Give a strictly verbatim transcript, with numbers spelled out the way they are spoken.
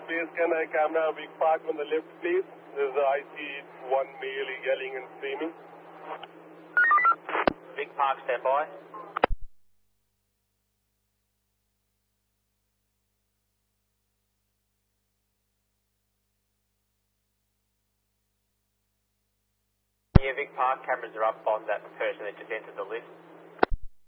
base scanner camera, Vic Park on the left, please. There's a I see one male yelling and screaming. Vic Park, stand by. Yeah, Vic Park, cameras are up on that person that just entered the lift.